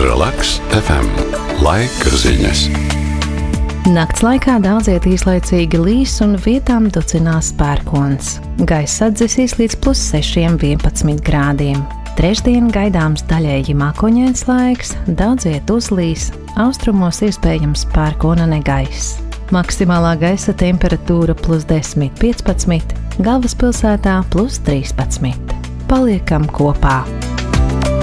Relaks FM. Laika ziņas. Nakts laikā daudziet īslaicīgi līs un vietām ducinās pērkons. Gaisa atdzesīs līdz +6–11 grādiem. Trešdien gaidāms daļēji mākoņains laiks, daudziet uzlīs, austrumos iespējams pērkona negaiss. Maksimālā gaisa temperatūra +10–15, galvaspilsētā +13. Paliekam kopā!